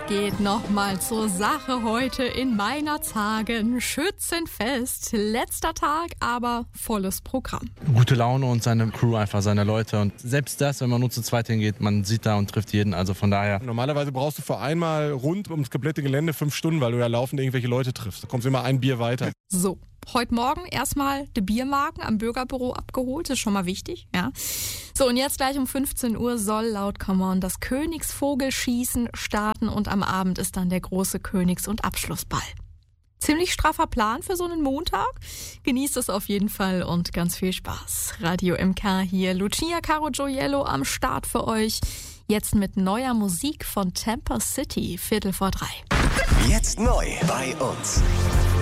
geht nochmal zur Sache heute in Meinerzhagen. Schützenfest. Letzter Tag, aber volles Programm. Gute Laune und seine Crew, einfach seine Leute. Und selbst das, wenn man nur zu zweit hingeht, man sieht da und trifft jeden. Also von daher. Normalerweise brauchst du für einmal rund ums komplette Gelände 5 Stunden, weil du ja laufend irgendwelche Leute triffst. Da kommst du immer ein Bier weiter. So, heute Morgen erstmal die Biermarken am Bürgerbüro abgeholt. Das ist schon mal wichtig, ja. So, und jetzt gleich um 15 Uhr soll laut Come On das Königsvogelschießen starten und am Abend ist dann der große Königs- und Abschlussball. Ziemlich straffer Plan für so einen Montag. Genießt es auf jeden Fall und ganz viel Spaß. Radio MK hier, Lucia Caro Gioiello am Start für euch. Jetzt mit neuer Musik von Tampa City, 3:15. Jetzt neu bei uns.